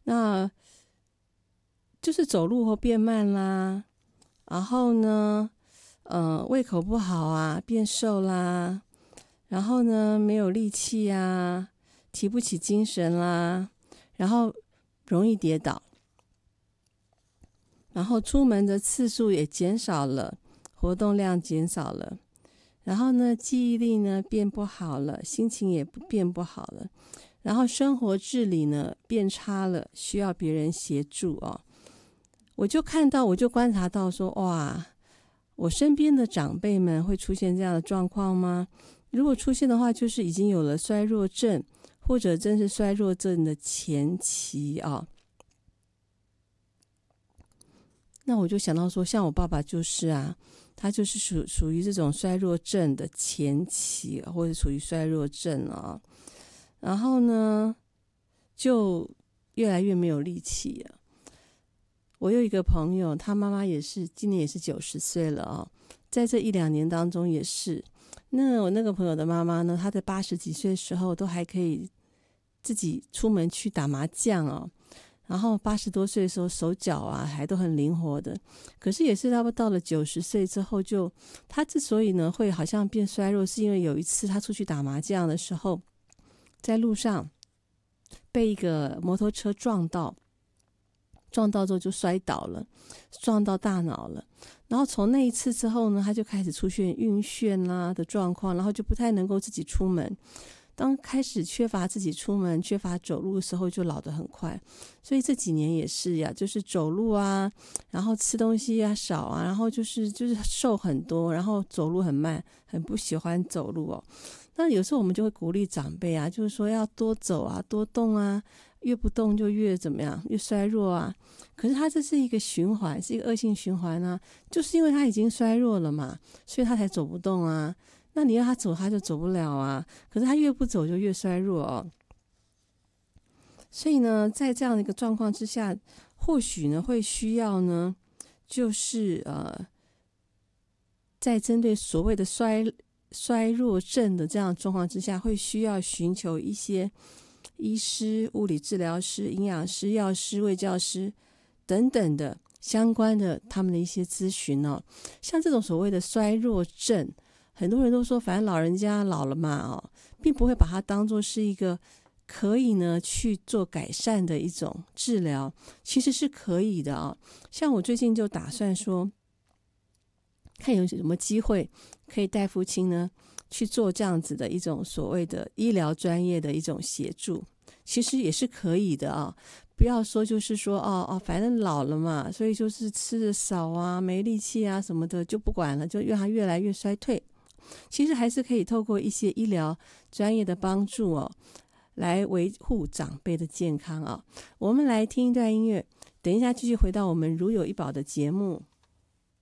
那就是走路会变慢啦，然后呢胃口不好啊，变瘦啦，然后呢没有力气啊，提不起精神啦，然后容易跌倒，然后出门的次数也减少了，活动量减少了，然后呢记忆力呢变不好了，心情也变不好了，然后生活自理呢变差了，需要别人协助哦。我就观察到说，哇，我身边的长辈们会出现这样的状况吗？如果出现的话，就是已经有了衰弱症，或者真是衰弱症的前期啊。那我就想到说，像我爸爸就是啊，他就是属于这种衰弱症的前期，或者属于衰弱症啊。然后呢，就越来越没有力气了。我有一个朋友，他妈妈今年也是90岁了啊，在这1-2年当中也是。那我那个朋友的妈妈呢，她在80几岁的时候都还可以自己出门去打麻将哦，然后80多岁的时候手脚啊还都很灵活的。可是也是差不多到了90岁之后，她之所以呢会好像变衰弱，是因为有一次她出去打麻将的时候，在路上被一个摩托车撞到之后就摔倒了，撞到大脑了。然后从那一次之后呢，他就开始出现晕眩啦的状况，然后就不太能够自己出门。当开始缺乏自己出门、缺乏走路的时候，就老得很快。所以这几年也是呀，就是走路啊，然后吃东西啊少啊，然后就是瘦很多，然后走路很慢，很不喜欢走路哦。那有时候我们就会鼓励长辈啊，就是说要多走啊，多动啊，越不动就越怎么样，越衰弱啊。可是他这是一个循环，是一个恶性循环啊，就是因为他已经衰弱了嘛，所以他才走不动啊。那你要他走，他就走不了啊。可是他越不走就越衰弱哦。所以呢，在这样的一个状况之下，或许呢会需要呢，就是在针对所谓的衰弱症的这样的状况之下，会需要寻求一些医师、物理治疗师、营养师、药师、卫教师等等的相关的他们的一些咨询哦。像这种所谓的衰弱症，很多人都说反正老人家老了嘛哦，并不会把它当作是一个可以呢去做改善的一种治疗，其实是可以的哦。像我最近就打算说，看有什么机会可以带父亲呢去做这样子的一种所谓的医疗专业的一种协助，其实也是可以的啊。不要说就是说反正老了嘛，所以就是吃的少啊，没力气啊什么的就不管了，就让他越来越衰退。其实还是可以透过一些医疗专业的帮助哦，来维护长辈的健康啊。我们来听一段音乐，等一下继续回到我们如有一宝的节目。